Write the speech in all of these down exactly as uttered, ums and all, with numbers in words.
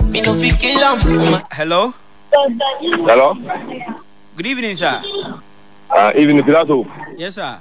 Me no fi kill am. Hello. Hello. Good evening, sir. Uh, evening, Pilato. Yes, sir.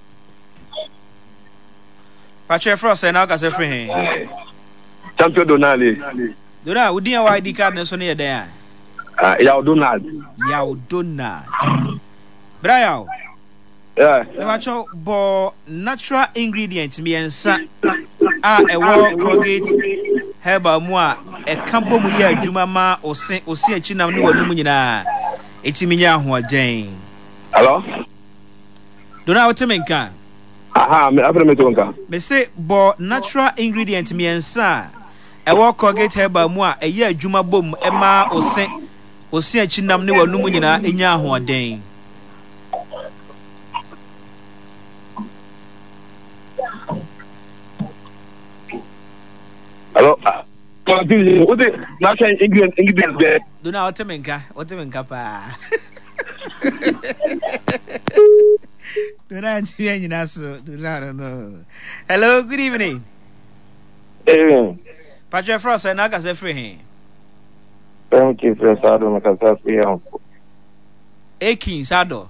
Patrick Frost, and I got a free. Champion Donali. Dora, would you know why the card is on here there? Uh, Yao Donald. Yao Donald. Brian. Yeah. Never bo natural ingredients me and sa ah a war Colgate herbal moi a campo mu ya adwuma ma osi osi achi nam ne wanu mu nyina etimi nya hoden. Hello. Dona wotemenka. Aha, me afre me tonka. Me say bo natural ingredients me and sa a war Colgate herbal moi a ya adwuma bom e ma osi osi achi nam ne wanu mu nyina enya hoden. Hello. What is natural ingredients ingredients there? Do not what menka, what menka pa. Do not see any naso, do not know. Hello, good evening. Evening. Patrick Frost and Nagas a free. Thank you, Sir Sado Macasasi. Akin Sado.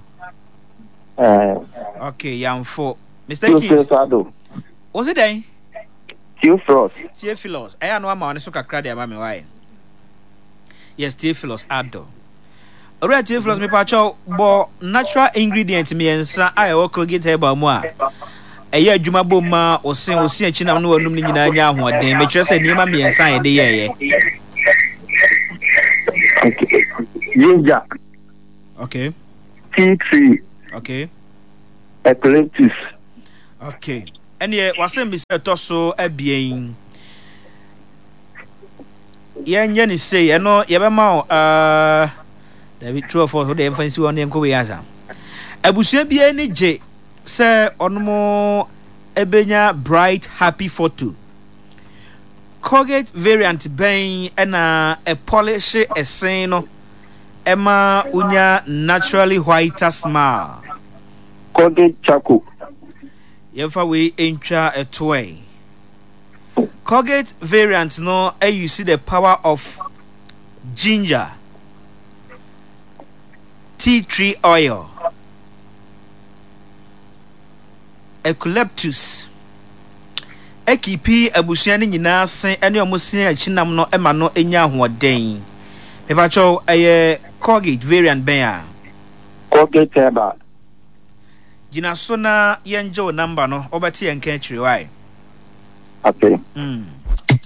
Okay, young four. Mister Akin Sado. Was it day? Theophilus. Theophilus. I know I'm on a suka crady about me. Why? Yes, Theophilus Ado. Alright, Theophilus, me pacho, bo natural ingredient me and sa I will get about moi. A year Juma Boma or Sin or Sin China no one in Nanya, what they may just say near me and sign the year. Okay. Ginger. Okay. Tea tree. Okay. Eucalyptus. Okay. And yeah, was in Mister Tosso a being. Yan Yenny say, I know Yabama, uh, the true for the infants on the Koyaza. I would say be any J, say on more Ebenya bright happy photo. Colgate variant bang and a polish a sano Emma Unya naturally whiter smile. Colgate charcoal. Yefa we intra a toy. Colgate variant no eh you see the power of ginger, tea tree oil, eucalyptus. Ekipi abusuani nyina sen ene omosin achinam no ema no enya hoden. Pepacho eh Colgate variant ben a. Colgate herbal. Jina so na yenjo number no obati enka chiri why. Okay. Mm.